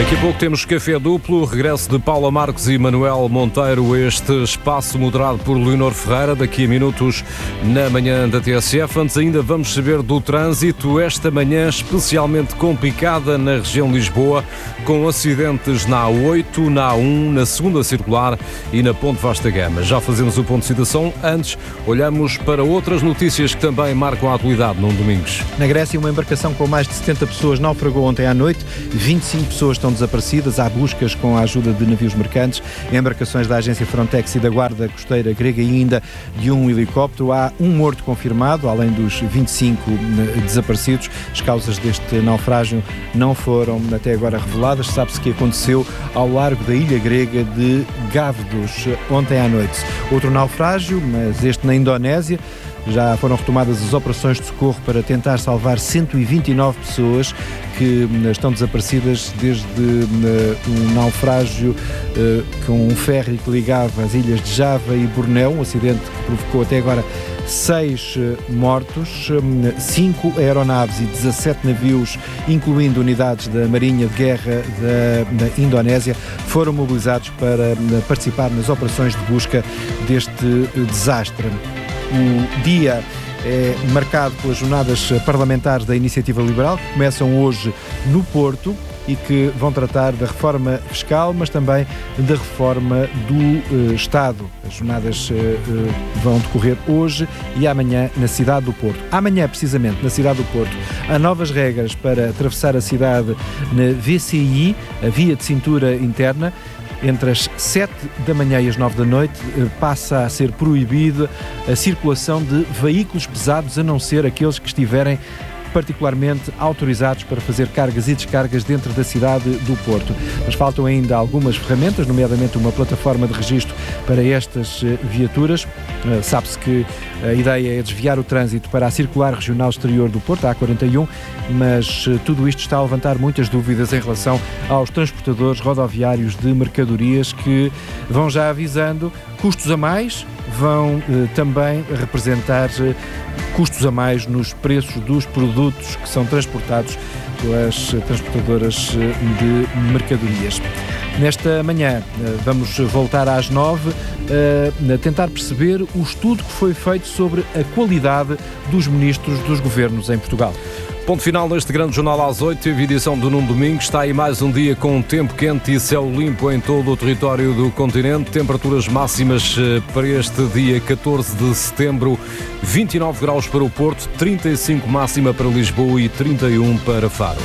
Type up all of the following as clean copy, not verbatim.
Daqui a pouco temos Café Duplo, regresso de Paula Marques e Manuel Monteiro, este espaço moderado por Leonor Ferreira, daqui a minutos na manhã da TSF. Antes ainda vamos saber do trânsito, esta manhã especialmente complicada na região de Lisboa, com acidentes na A8, na A1, na segunda circular e na Ponte Vasta Gama. Já fazemos o ponto de situação, antes olhamos para outras notícias que também marcam a atualidade num Domingos. Na Grécia, uma embarcação com mais de 70 pessoas naufragou ontem à noite, 25 pessoas estão desaparecidas, há buscas com a ajuda de navios mercantes, embarcações da agência Frontex e da Guarda Costeira Grega e ainda de um helicóptero. Há um morto confirmado, além dos 25 desaparecidos. As causas deste naufrágio não foram até agora reveladas. Sabe-se que aconteceu ao largo da ilha grega de Gavdos ontem à noite. Outro naufrágio, mas este na Indonésia. Já foram retomadas as operações de socorro para tentar salvar 129 pessoas que estão desaparecidas desde um naufrágio com um ferry que ligava as ilhas de Java e Bornéu, um acidente que provocou até agora 6 mortos, 5 aeronaves e 17 navios, incluindo unidades da Marinha de Guerra da Indonésia, foram mobilizados para participar nas operações de busca deste desastre. O dia é marcado pelas jornadas parlamentares da Iniciativa Liberal, que começam hoje no Porto e que vão tratar da reforma fiscal, mas também da reforma do Estado. As jornadas vão decorrer hoje e amanhã na cidade do Porto. Amanhã, precisamente, na cidade do Porto, há novas regras para atravessar a cidade na VCI, a via de cintura interna. Entre as 7 da manhã e as 9 da noite passa a ser proibida a circulação de veículos pesados, a não ser aqueles que estiverem particularmente autorizados para fazer cargas e descargas dentro da cidade do Porto. Mas faltam ainda algumas ferramentas, nomeadamente uma plataforma de registro para estas viaturas. Sabe-se que a ideia é desviar o trânsito para a circular regional exterior do Porto, a A41, mas tudo isto está a levantar muitas dúvidas em relação aos transportadores rodoviários de mercadorias, que vão já avisando custos a mais, vão também representar custos a mais nos preços dos produtos que são transportados pelas transportadoras de mercadorias. Nesta manhã vamos voltar às 9 a tentar perceber o estudo que foi feito sobre a qualidade dos ministros dos governos em Portugal. Ponto final neste grande jornal às 8, teve edição do Nuno Domingos. Está aí mais um dia com tempo quente e céu limpo em todo o território do continente. Temperaturas máximas para este dia 14 de setembro, 29 graus para o Porto, 35 máxima para Lisboa e 31 para Faro.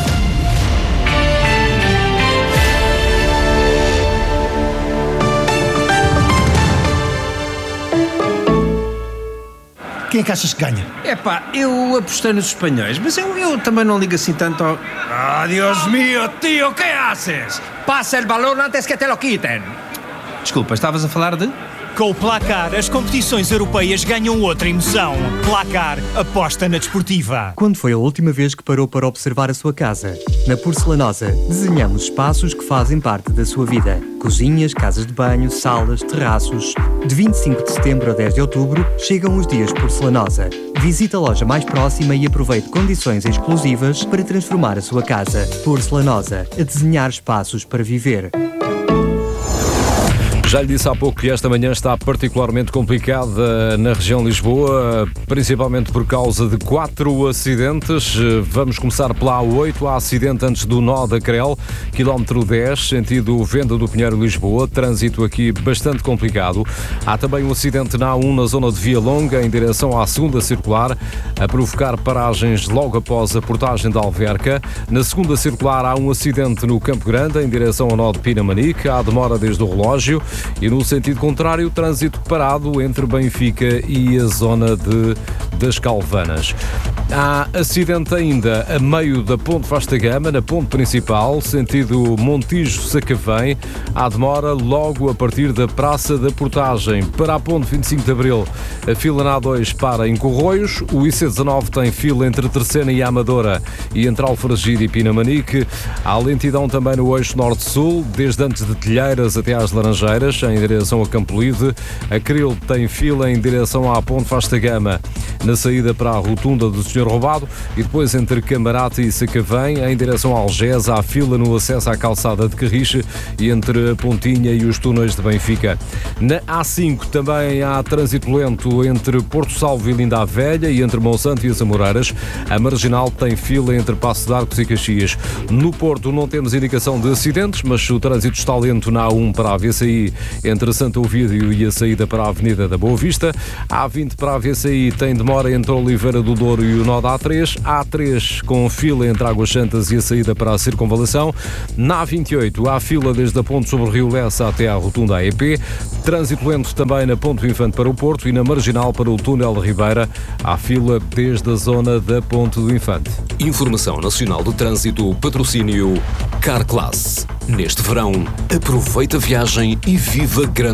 Quem é que achas que ganha? Epá, eu apostei nos espanhóis, mas eu também não ligo assim tanto ao... ¡Ah, Dios mío, tío! ¿Qué haces? ¡Pasa el balón antes que te lo quiten! Desculpa, estavas a falar de... Com o Placar, as competições europeias ganham outra emoção. Placar, aposta na desportiva. Quando foi a última vez que parou para observar a sua casa? Na Porcelanosa, desenhamos espaços que fazem parte da sua vida. Cozinhas, casas de banho, salas, terraços. De 25 de setembro a 10 de outubro, chegam os dias Porcelanosa. Visite a loja mais próxima e aproveite condições exclusivas para transformar a sua casa. Porcelanosa, a desenhar espaços para viver. Já lhe disse há pouco que esta manhã está particularmente complicada na região de Lisboa, principalmente por causa de 4 acidentes. Vamos começar pela A8, há acidente antes do nó da Crel, quilómetro 10, sentido Venda do Pinheiro, Lisboa. Trânsito aqui bastante complicado. Há também um acidente na A1 na zona de Via Longa, em direção à segunda circular, a provocar paragens logo após a portagem da Alverca. Na segunda circular há um acidente no Campo Grande, em direção ao nó de Pinamanique. Há demora desde o relógio. E no sentido contrário, trânsito parado entre Benfica e a zona das Calvanas. Há acidente ainda a meio da Ponte Vasta Gama, na ponte principal, sentido Montijo-Sacavém. Há demora logo a partir da Praça da Portagem. Para a ponte 25 de Abril, a fila na A2 para em Corroios. O IC19 tem fila entre Terceira e Amadora e entre Alfragide e Pinamanique. Há lentidão também no eixo norte-sul, desde antes de Telheiras até às Laranjeiras. Oeiras, em direção a Campolide. A Cril tem fila em direção à Ponte Vasta Gama, na saída para a rotunda do Senhor Roubado, e depois entre Camarate e Sacavém, em direção a Algés, há fila no acesso à calçada de Carriche e entre a Pontinha e os túneis de Benfica. Na A5 também há trânsito lento entre Porto Salvo e Linda a Velha e entre Monsanto e as Amoreiras. A Marginal tem fila entre Passo de Arcos e Caxias. No Porto não temos indicação de acidentes, mas o trânsito está lento na A1 para a VCI entre Santo Ovídio e a saída para a Avenida da Boa Vista. A A20 para a VCI tem demora entre Oliveira do Douro e o nó da A3. A3 com fila entre Águas Santas e a saída para a Circunvalação. Na A28 há fila desde a Ponte sobre o Rio Lessa até à rotunda AEP. Trânsito lento também na Ponte do Infante para o Porto e na Marginal para o túnel de Ribeira. Há fila desde a zona da Ponte do Infante. Informação Nacional do Trânsito, patrocínio Carclass. Neste verão, aproveita a viagem e viva grande